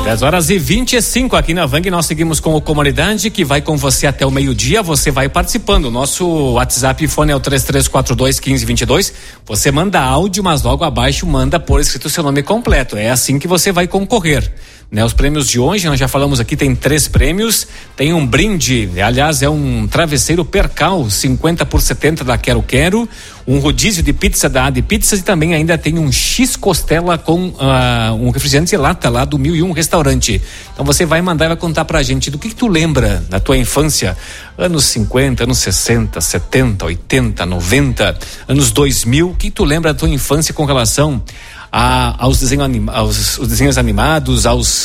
10h25 aqui na Vang. Nós seguimos com o Comunidade, que vai com você até o meio-dia. Você vai participando. O nosso WhatsApp fone é o 3342-1522. Você manda áudio, mas logo abaixo manda por escrito o seu nome completo. É assim que você vai concorrer, né? Os prêmios de hoje, nós já falamos aqui, tem 3 prêmios. Tem um brinde, aliás, é um travesseiro Percal 50 por 70 da Quero Quero, um rodízio de pizza da Adi Pizzas e também ainda tem um X Costela com um refrigerante lata lá do 1001 Restaurante. Então você vai mandar e vai contar pra gente do que tu lembra da tua infância, anos 50, anos 60, 70, 80, 90, anos 2000, o que tu lembra da tua infância com relação aos desenhos animados,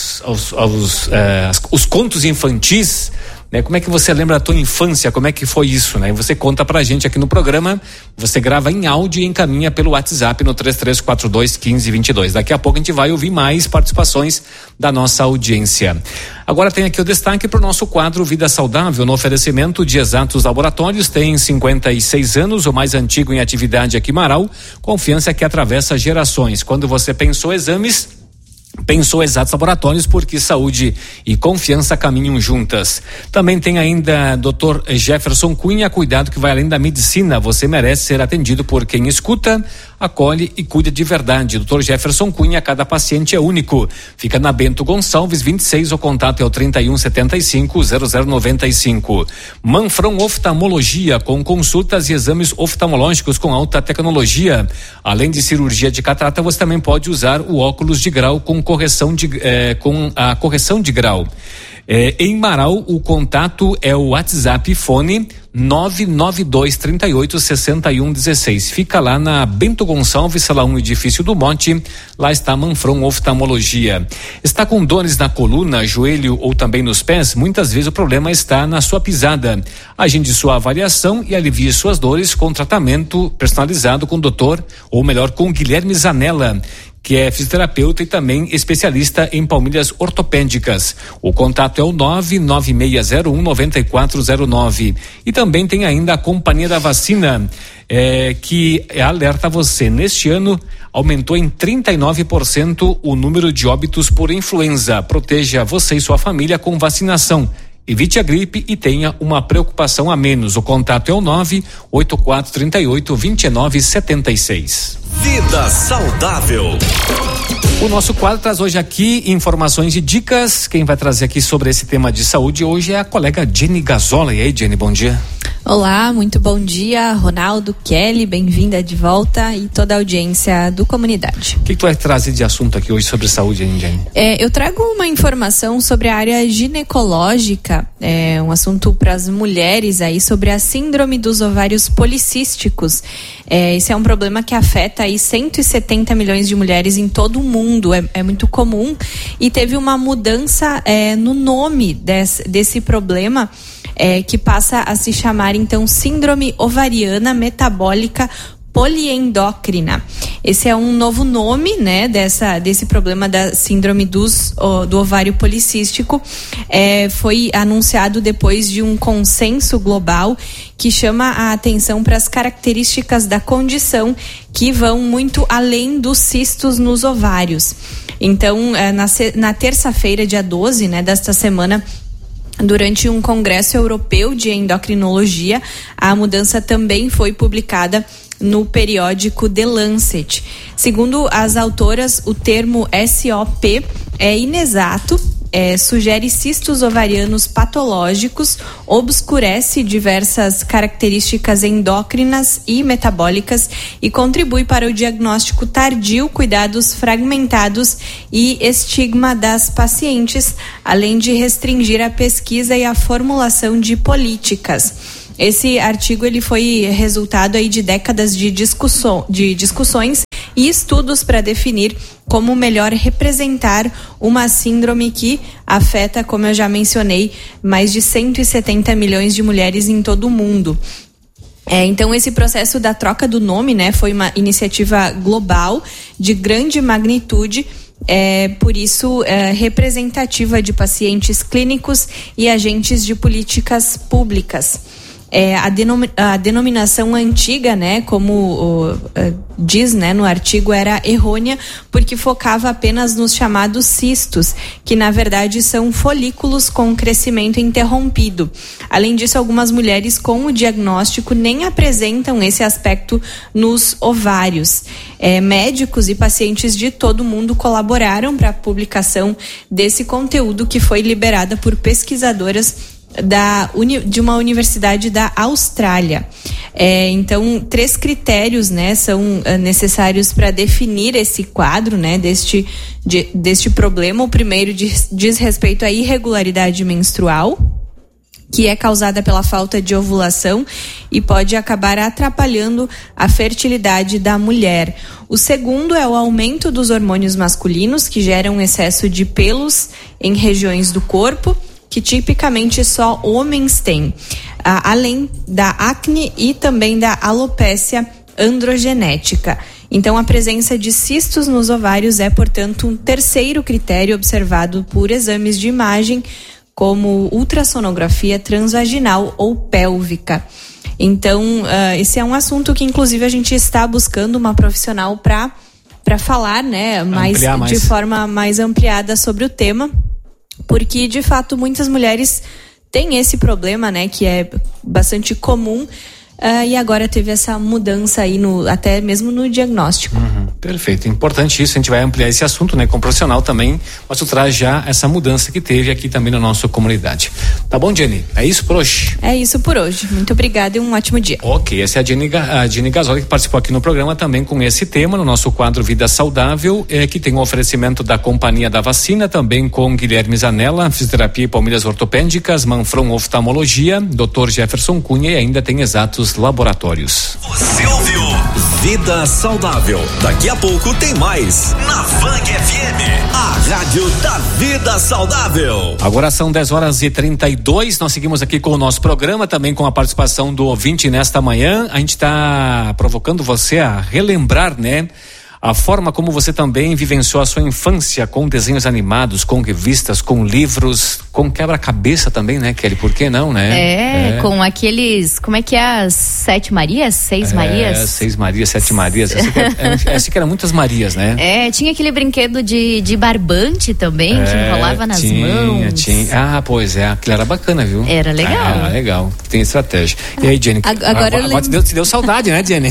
os contos infantis, né? Como é que você lembra da tua infância? Como é que foi isso, né? E você conta pra gente aqui no programa, você grava em áudio e encaminha pelo WhatsApp no 3342-1522. Daqui a pouco a gente vai ouvir mais participações da nossa audiência. Agora tem aqui o destaque para o nosso quadro Vida Saudável, no oferecimento de Exatos Laboratórios. Tem 56 anos, o mais antigo em atividade aqui em Marau. Confiança que atravessa gerações. Quando você pensou exames, pensou Exatos Laboratórios, porque saúde e confiança caminham juntas. Também tem ainda Dr. Jefferson Cunha, cuidado que vai além da medicina. Você merece ser atendido por quem escuta, acolhe e cuida de verdade. Dr. Jefferson Cunha, cada paciente é único. Fica na Bento Gonçalves 26, o contato é o 3175-0095. Manfron Oftalmologia, com consultas e exames oftalmológicos com alta tecnologia. Além de cirurgia de catarata, você também pode usar o óculos de grau com a correção de grau. Em Marau, o contato é o WhatsApp fone 992386116. Fica lá na Bento Gonçalves, sala 1, edifício do Monte. Lá está Manfron Oftalmologia. Está com dores na coluna, joelho ou também nos pés? Muitas vezes o problema está na sua pisada. Agende sua avaliação e alivie suas dores com tratamento personalizado com o doutor, ou melhor, com Guilherme Zanella, que é fisioterapeuta e também especialista em palmilhas ortopédicas. O contato é o 99601-9409. E também tem ainda a Companhia da Vacina, que alerta você. Neste ano, aumentou em 39% o número de óbitos por influenza. Proteja você e sua família com vacinação. Evite a gripe e tenha uma preocupação a menos. O contato é o 98438-2976. Vida Saudável. O nosso quadro traz hoje aqui informações e dicas. Quem vai trazer aqui sobre esse tema de saúde hoje é a colega Jenny Gazola. E aí, Jenny, bom dia. Olá, muito bom dia, Ronaldo, Kelly, bem-vinda de volta e toda a audiência do Comunidade. O que tu vai trazer de assunto aqui hoje sobre saúde, hein, Jenny? Eu trago uma informação sobre a área ginecológica, um assunto para as mulheres aí, sobre a síndrome dos ovários policísticos. Esse é um problema que afeta aí 170 milhões de mulheres em todo o mundo, é muito comum, e teve uma mudança no nome desse problema, que passa a se chamar então síndrome ovariana metabólica poliendócrina. Esse é um novo nome, né, desse problema da síndrome do ovário policístico. Foi anunciado depois de um consenso global que chama a atenção para as características da condição que vão muito além dos cistos nos ovários. Então, na terça-feira, dia 12, né, desta semana, durante um congresso europeu de endocrinologia, a mudança também foi publicada no periódico The Lancet. Segundo as autoras, o termo SOP é inexato, sugere cistos ovarianos patológicos, obscurece diversas características endócrinas e metabólicas e contribui para o diagnóstico tardio, cuidados fragmentados e estigma das pacientes, além de restringir a pesquisa e a formulação de políticas. Esse artigo ele foi resultado aí de décadas de discussões e estudos para definir como melhor representar uma síndrome que afeta, como eu já mencionei, mais de 170 milhões de mulheres em todo o mundo. Então esse processo da troca do nome, né, foi uma iniciativa global de grande magnitude, por isso representativa de pacientes clínicos e agentes de políticas públicas. A denominação antiga, né, como diz, né, no artigo, era errônea porque focava apenas nos chamados cistos, que na verdade são folículos com crescimento interrompido. Além disso, algumas mulheres com o diagnóstico nem apresentam esse aspecto nos ovários. Médicos e pacientes de todo o mundo colaboraram para a publicação desse conteúdo, que foi liberada por pesquisadoras de uma universidade da Austrália. Então, 3 critérios, né, são necessários para definir esse quadro, né, deste problema. O primeiro diz respeito à irregularidade menstrual, que é causada pela falta de ovulação e pode acabar atrapalhando a fertilidade da mulher. O segundo é o aumento dos hormônios masculinos, que geram excesso de pelos em regiões do corpo, que tipicamente só homens têm, além da acne e também da alopécia androgenética. Então, a presença de cistos nos ovários é, portanto, um terceiro critério observado por exames de imagem, como ultrassonografia transvaginal ou pélvica. Então, esse é um assunto que, inclusive, a gente está buscando uma profissional para falar, né, mais de forma mais ampliada sobre o tema. Porque, de fato, muitas mulheres têm esse problema, né, que é bastante comum, e agora teve essa mudança aí até mesmo no diagnóstico. Perfeito, importante isso, a gente vai ampliar esse assunto, né, com o profissional também, mas tu traz já essa mudança que teve aqui também na nossa comunidade. Tá bom, Jenny? É isso por hoje? É isso por hoje, muito obrigada e um ótimo dia. Ok, essa é a Jenny Gasoli, que participou aqui no programa também com esse tema, no nosso quadro Vida Saudável, que tem um oferecimento da Companhia da Vacina, também com Guilherme Zanella, Fisioterapia e Palmilhas Ortopédicas, Manfron Oftalmologia, Dr. Jefferson Cunha e ainda tem Exatos Laboratórios. Você ouviu Vida Saudável. Daqui a pouco tem mais na Fang FM, a rádio da vida saudável. Agora são 10h32, nós seguimos aqui com o nosso programa, também com a participação do ouvinte nesta manhã. A gente está provocando você a relembrar, né, a forma como você também vivenciou a sua infância com desenhos animados, com revistas, com livros, com quebra-cabeça também, né, Kelly? Por que não, né? Com aqueles, como é que é, as 7 Marias? 6 Marias? 6 Marias, 7 Marias. Essa que era muitas Marias, né? Tinha aquele brinquedo de barbante também, que enrolava nas mãos. Tinha. Pois é, aquilo era bacana, viu? Era legal. Legal, tem estratégia. E aí, Jenny? Agora te deu saudade, né, Jenny?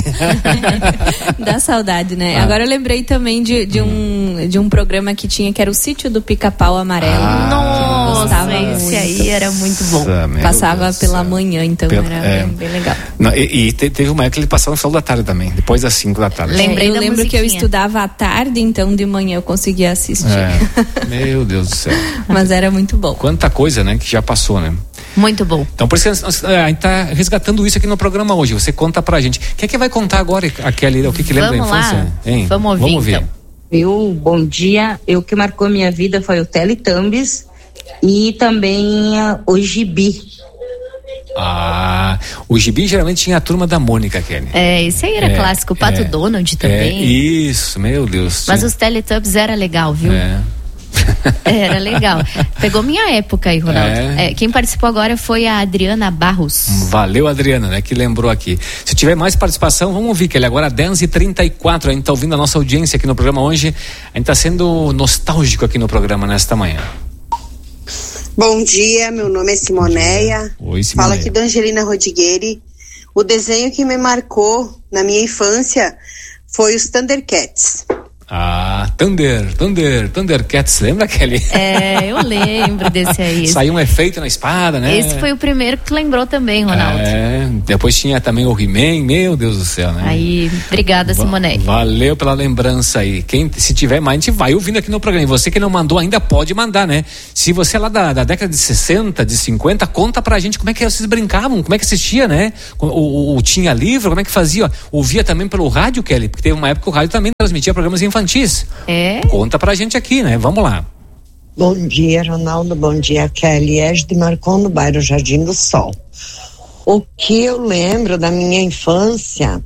Dá saudade, né? Agora eu lembrei também de um programa que tinha, que era o Sítio do Pica-Pau Amarelo. Nossa, esse aí era muito bom. Passava pela manhã, então era bem legal. E teve uma época que ele passava no final da tarde também, depois das 5 da tarde. Eu lembro que eu estudava à tarde, então de manhã eu conseguia assistir. Meu Deus do céu. Mas era muito bom. Quanta coisa, né, que já passou, né? Muito bom. Então, por isso que a gente tá resgatando isso aqui no programa hoje. Você conta pra gente. O que é que vai contar agora, Kelly? O que lembra da infância? Hein? Vamos ouvir. Então. Bom dia. O que marcou minha vida foi o Teletubbies e também o Gibi. O Gibi geralmente tinha a Turma da Mônica, Kelly. Esse aí era clássico. O Pato Donald também. Isso, meu Deus. Mas os Teletubbies era legal, viu? Era legal. Pegou minha época aí, Ronaldo. Quem participou agora foi a Adriana Barros. Valeu, Adriana, né? Que lembrou aqui. Se tiver mais participação, vamos ouvir, que ele agora 10h34. A gente tá ouvindo a nossa audiência aqui no programa hoje. A gente tá sendo nostálgico aqui no programa nesta manhã. Bom dia, meu nome é Simoneia. Oi, Simoneia. Fala aqui da Angelina Rodrigueri. O desenho que me marcou na minha infância foi os Thundercats. Thundercats, lembra, Kelly? Eu lembro desse aí. Saiu um efeito na espada, né? Esse foi o primeiro que lembrou também, Ronaldo. Depois tinha também o He-Man, meu Deus do céu, né? Aí, obrigada, Simonei. Valeu pela lembrança aí. Se tiver mais, a gente vai ouvindo aqui no programa. E você que não mandou ainda pode mandar, né? Se você é lá da década de 60, de 50, conta pra gente como é que vocês brincavam, como é que assistia, né? Tinha livro, como é que fazia? Ouvia também pelo rádio, Kelly? Porque teve uma época que o rádio também transmitia programas infantis. Conta pra gente aqui, né? Vamos lá. Bom dia, Ronaldo. Bom dia, Kelly. De Marcon, no bairro Jardim do Sol. O que eu lembro da minha infância,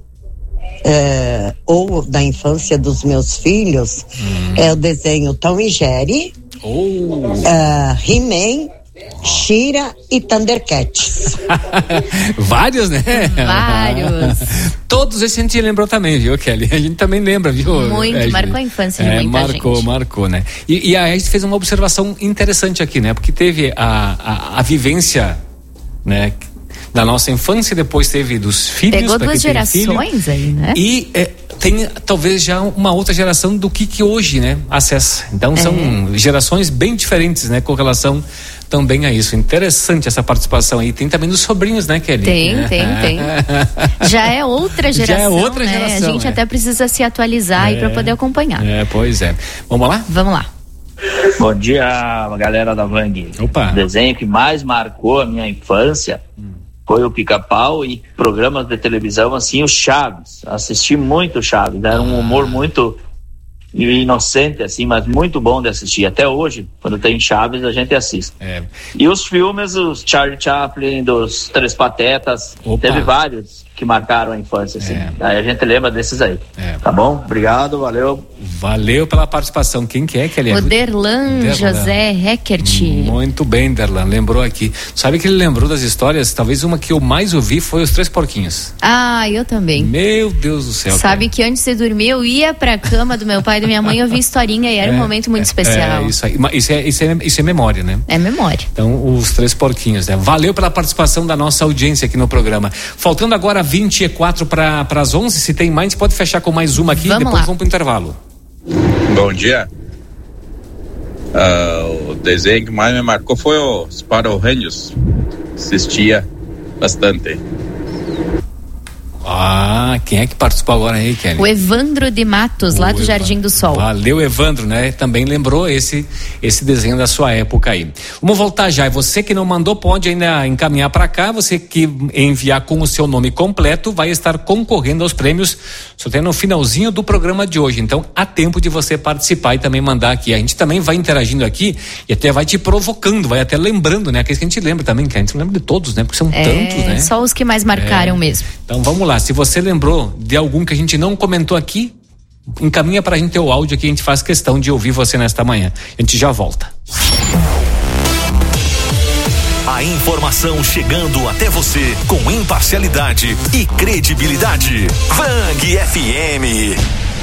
ou da infância dos meus filhos, é o desenho Tom e Jerry, He-Man Shira e Thundercats. Vários, né? Vários. Todos esses a gente lembrou também, viu, Kelly? A gente também lembra, viu? Muito, marcou a infância de muita gente. Marcou, né? E a gente fez uma observação interessante aqui, né? Porque teve a vivência, né, da nossa infância, depois teve dos filhos. Pegou duas gerações aí, né? E tem talvez já uma outra geração do que hoje, né, acessa. Então são gerações bem diferentes, né, com relação também a isso. Interessante essa participação aí. Tem também dos sobrinhos, né, Kelly? Tem. Já é outra geração, né? A gente até precisa se atualizar aí para poder acompanhar. Pois é. Vamos lá? Vamos lá. Bom dia, galera da Vang. Opa. O desenho que mais marcou a minha infância foi o Pica-Pau e programas de televisão, assim, o Chaves. Assisti muito Chaves, era um humor muito inocente, assim, mas muito bom de assistir. Até hoje, quando tem Chaves, a gente assiste. E os filmes, os Charlie Chaplin, dos Três Patetas, teve vários que marcaram a infância, assim. Aí a gente lembra desses aí. Tá bom? Obrigado, valeu. Valeu pela participação. Quem que é, Kelly? O Derlan José Heckert. Muito bem, Derlan, lembrou aqui. Sabe que ele lembrou das histórias? Talvez uma que eu mais ouvi foi os Três Porquinhos. Ah, eu também. Meu Deus do céu. Sabe que antes de dormir eu ia pra cama do meu pai e da minha mãe, eu ouvia historinha e era um momento muito especial. Isso aí. Isso é memória, né? É memória. Então, os Três Porquinhos, né? Valeu pela participação da nossa audiência aqui no programa. Faltando agora 24 para as 11, se tem mais, pode fechar com mais uma aqui e depois vamos pro intervalo. Bom dia. O desenho que mais me marcou foi os Power Rangers. Assistia bastante. Quem é que participou agora aí, Kelly? O Evandro de Matos, lá do Jardim do Sol. Valeu, Evandro, né? Também lembrou esse desenho da sua época aí. Vamos voltar já. E você que não mandou, pode ainda encaminhar para cá. Você que enviar com o seu nome completo vai estar concorrendo aos prêmios só tem no finalzinho do programa de hoje. Então, há tempo de você participar e também mandar aqui. A gente também vai interagindo aqui e até vai te provocando, vai até lembrando, né? Aqueles que a gente lembra também, que a gente não lembra de todos, né? Porque são tantos, né? Só os que mais marcaram mesmo. Então, vamos lá. Se você lembrou de algum que a gente não comentou aqui, encaminha pra gente o áudio aqui, a gente faz questão de ouvir você nesta manhã. A gente já volta. A informação chegando até você com imparcialidade e credibilidade. Vang FM.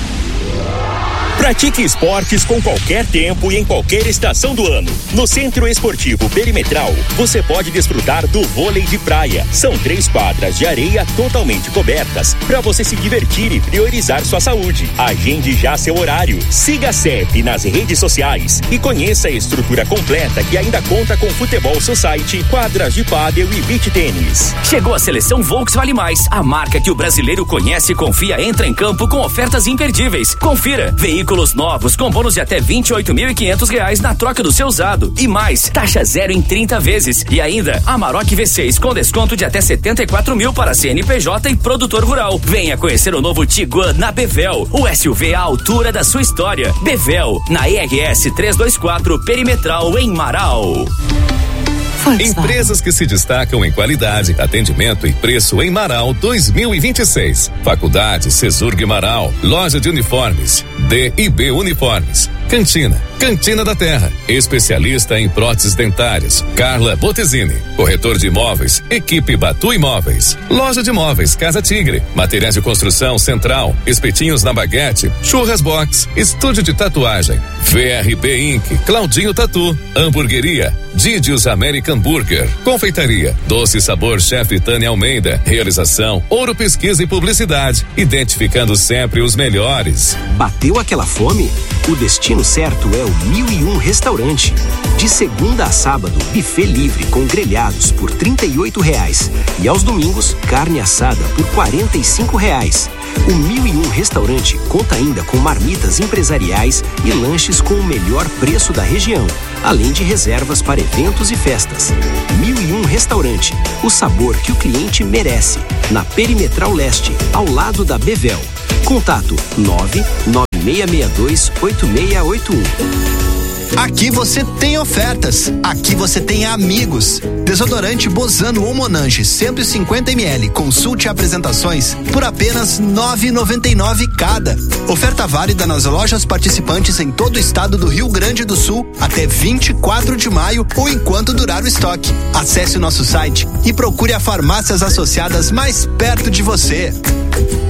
Pratique esportes com qualquer tempo e em qualquer estação do ano. No Centro Esportivo Perimetral, você pode desfrutar do vôlei de praia. São 3 quadras de areia totalmente cobertas para você se divertir e priorizar sua saúde. Agende já seu horário. Siga a CEP nas redes sociais e conheça a estrutura completa que ainda conta com futebol society, quadras de pádel e beach tênis. Chegou a seleção Volks Vale Mais, a marca que o brasileiro conhece e confia, entra em campo com ofertas imperdíveis. Confira, veículos novos com bônus de até R$28.500 na troca do seu usado e mais, taxa zero em 30 vezes e ainda Amarok V6 com desconto de até 74 mil para CNPJ e produtor rural. Venha conhecer o novo Tiguan na Bevel, o SUV à altura da sua história. Bevel, na ERS 324 Perimetral em Marau. Empresas que se destacam em qualidade, atendimento e preço em Marau 2026. Faculdade Cesurg Marau, loja de uniformes, D&B Uniformes. Cantina da Terra, especialista em próteses dentárias, Carla Bottesini. Corretor de imóveis, equipe Batu Imóveis. Loja de móveis, Casa Tigre. Materiais de construção Central, espetinhos na Baguete, Churras Box, estúdio de tatuagem, VRB Inc., Claudinho Tatu, hamburgueria, Didios American Burger, confeitaria, doce sabor Chefe Tânia Almeida. Realização Ouro Pesquisa e Publicidade, identificando sempre os melhores. Bateu aquela fome? O destino certo é o 1001 Restaurante. De segunda a sábado, buffet livre com grelhados por R$38 e aos domingos, carne assada por R$45. O 1001 Restaurante conta ainda com marmitas empresariais e lanches com o melhor preço da região, além de reservas para eventos e festas. 1001 Restaurante, o sabor que o cliente merece. Na Perimetral Leste, ao lado da Bevel. Contato 99662-8681. Aqui você tem ofertas, aqui você tem amigos. Desodorante Bozano ou Monange 150 ml, consulte apresentações por apenas R$ 9,99 cada. Oferta válida nas lojas participantes em todo o estado do Rio Grande do Sul até 24 de maio ou enquanto durar o estoque. Acesse o nosso site e procure a farmácias associadas mais perto de você.